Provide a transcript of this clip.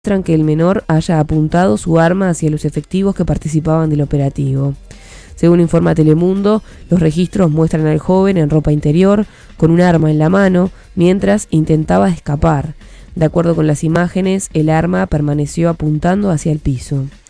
muestran que el menor haya apuntado su arma hacia los efectivos que participaban del operativo. Según informa Telemundo, los registros muestran al joven en ropa interior, con un arma en la mano, mientras intentaba escapar. De acuerdo con las imágenes, el arma permaneció apuntando hacia el piso.